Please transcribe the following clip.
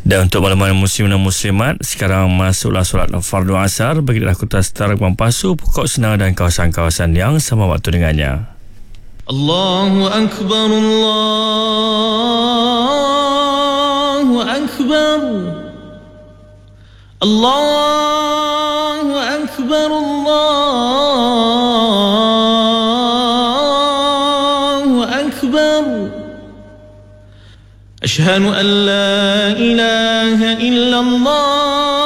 Dan untuk makluman muslim dan muslimat, sekarang masuklah solat fardu asar bagi Kota Setara, Gebang Pasu, Pokok Senang dan kawasan-kawasan yang sama waktu dengannya. Allahu Akbar, Allahu Akbar, Allahu Akbar, Allahu Akbar. Ashhadu an la ilaha illallah